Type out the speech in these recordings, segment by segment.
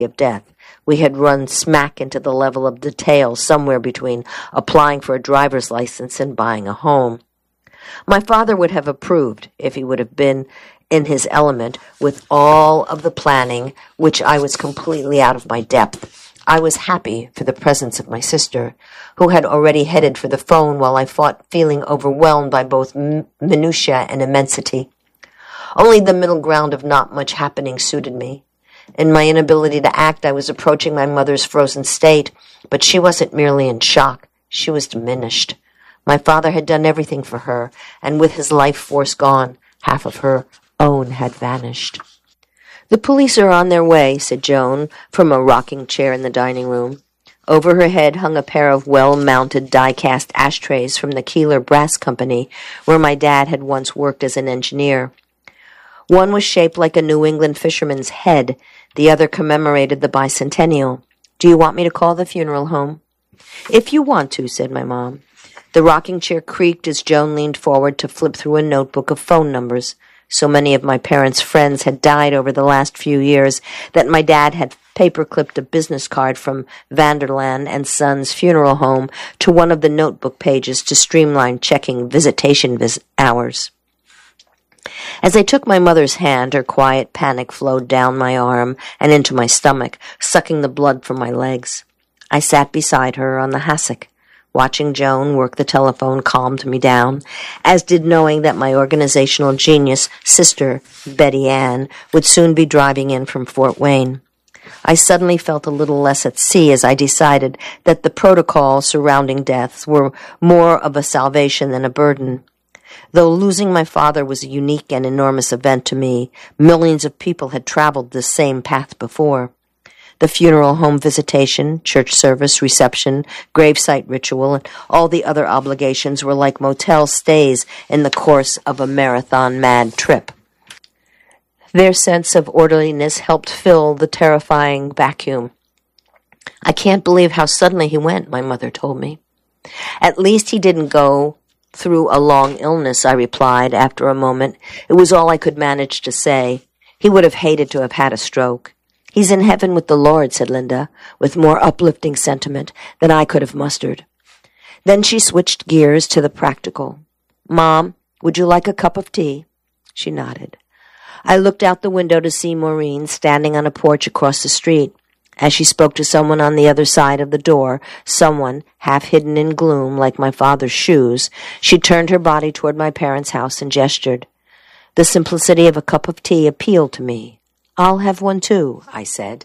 of death. We had run smack into the level of detail somewhere between applying for a driver's license and buying a home. My father would have approved if he would have been in his element with all of the planning, which I was completely out of my depth. I was happy for the presence of my sister, who had already headed for the phone while I fought feeling overwhelmed by both minutiae and immensity. Only the middle ground of not much happening suited me. In my inability to act, I was approaching my mother's frozen state, but she wasn't merely in shock. She was diminished. My father had done everything for her, and with his life force gone, half of her own had vanished. "The police are on their way," said Joan from a rocking chair in the dining room. Over her head hung a pair of well-mounted die-cast ashtrays from the Keeler Brass Company, where my dad had once worked as an engineer. One was shaped like a New England fisherman's head. The other commemorated the bicentennial. "Do you want me to call the funeral home?" "If you want to," said my mom. The rocking chair creaked as Joan leaned forward to flip through a notebook of phone numbers. So many of my parents' friends had died over the last few years that my dad had paper-clipped a business card from Vanderland and Sons Funeral Home to one of the notebook pages to streamline checking visitation hours. As I took my mother's hand, her quiet panic flowed down my arm and into my stomach, sucking the blood from my legs. I sat beside her on the hassock. Watching Joan work the telephone calmed me down, as did knowing that my organizational genius sister, Betty Ann, would soon be driving in from Fort Wayne. I suddenly felt a little less at sea as I decided that the protocols surrounding deaths were more of a salvation than a burden. Though losing my father was a unique and enormous event to me, millions of people had traveled this same path before. The funeral home visitation, church service, reception, gravesite ritual, and all the other obligations were like motel stays in the course of a marathon mad trip. Their sense of orderliness helped fill the terrifying vacuum. "I can't believe how suddenly he went," my mother told me. "At least he didn't go through a long illness," I replied after a moment. It was all I could manage to say. He would have hated to have had a stroke. "He's in heaven with the Lord," said Linda, with more uplifting sentiment than I could have mustered. Then she switched gears to the practical. "Mom, would you like a cup of tea?" She nodded. I looked out the window to see Maureen standing on a porch across the street. As she spoke to someone on the other side of the door, someone, half hidden in gloom like my father's shoes, she turned her body toward my parents' house and gestured. The simplicity of a cup of tea appealed to me. "I'll have one too," I said.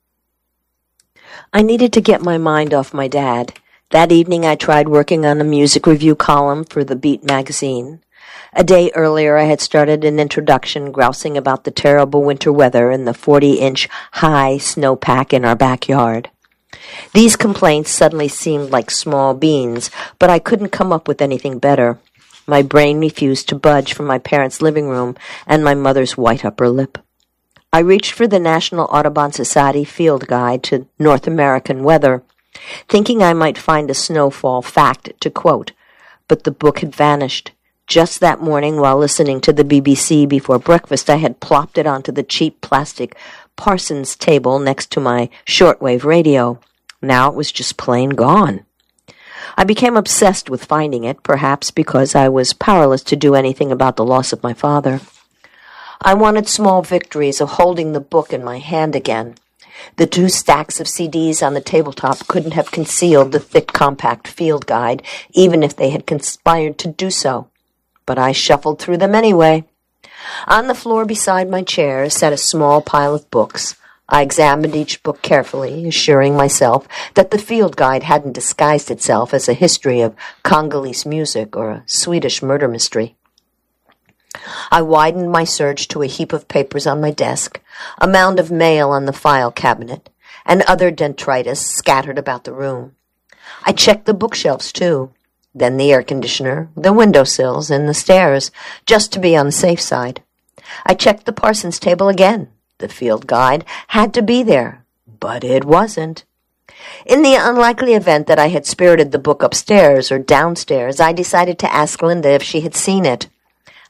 I needed to get my mind off my dad. That evening I tried working on a music review column for the Beat magazine. A day earlier I had started an introduction grousing about the terrible winter weather and the 40-inch high snowpack in our backyard. These complaints suddenly seemed like small beans, but I couldn't come up with anything better. My brain refused to budge from my parents' living room and my mother's white upper lip. I reached for the National Audubon Society Field Guide to North American Weather, thinking I might find a snowfall fact to quote, but the book had vanished. Just that morning, while listening to the BBC before breakfast, I had plopped it onto the cheap plastic Parsons table next to my shortwave radio. Now it was just plain gone. I became obsessed with finding it, perhaps because I was powerless to do anything about the loss of my father. I wanted small victories of holding the book in my hand again. The 2 stacks of CDs on the tabletop couldn't have concealed the thick, compact field guide, even if they had conspired to do so. But I shuffled through them anyway. On the floor beside my chair sat a small pile of books. I examined each book carefully, assuring myself that the field guide hadn't disguised itself as a history of Congolese music or a Swedish murder mystery. I widened my search to a heap of papers on my desk, a mound of mail on the file cabinet, and other detritus scattered about the room. I checked the bookshelves, too, then the air conditioner, the windowsills, and the stairs, just to be on the safe side. I checked the Parsons table again. The field guide had to be there, but it wasn't. In the unlikely event that I had spirited the book upstairs or downstairs, I decided to ask Linda if she had seen it.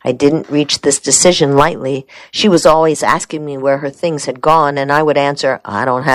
I didn't reach this decision lightly. She was always asking me where her things had gone, and I would answer, I don't have